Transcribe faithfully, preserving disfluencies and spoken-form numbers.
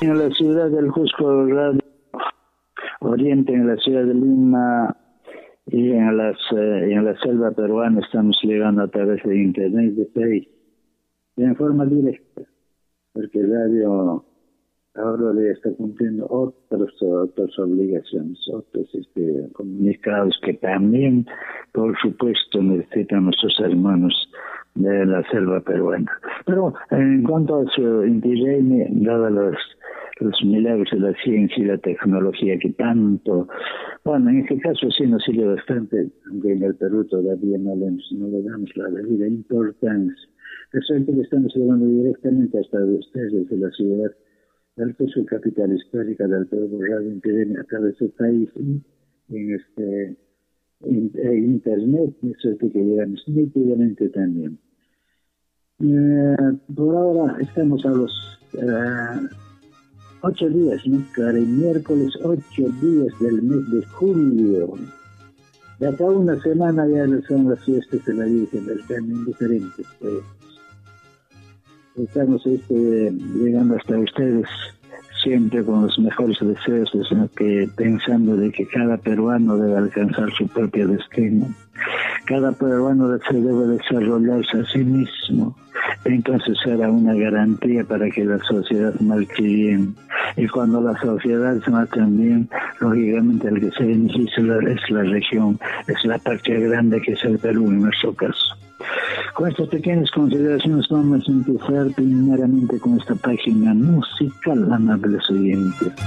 En la ciudad del Cusco, Radio Oriente, en la ciudad de Lima y en, las, eh, en la selva peruana estamos llegando a través de internet de país, en forma directa, porque Radio ahora ya está cumpliendo otras, otras obligaciones, otros este, comunicados que también, por supuesto, necesitan nuestros hermanos de la selva peruana. Pero en cuanto a su interés, dadas los, los milagros de la ciencia y la tecnología que tanto, bueno, en este caso sí nos sirve bastante, aunque en el Perú todavía no le, no le damos la debida importancia. Resulta que estamos hablando directamente hasta ustedes desde la ciudad del que es su capital histórica del Perú, Radio Epidemia, a través del país, y en este in, eh, internet, eso es que llegamos nítidamente también. Eh, por ahora estamos a los eh, ocho días, ¿no? Cada miércoles, ocho días del mes de julio. De acá una semana ya son las fiestas de la Virgen del Carmen en diferentes países. Estamos este, llegando hasta ustedes siempre con los mejores deseos, que pensando de que cada peruano debe alcanzar su propio destino. Cada peruano se debe desarrollarse a sí mismo. Entonces será una garantía para que la sociedad marche bien. Y cuando la sociedad se marcha bien, lógicamente el que se beneficia es la región, es la patria grande que es el Perú en nuestro caso. Con estas pequeñas consideraciones vamos a empezar primeramente con esta página musical, amables oyentes.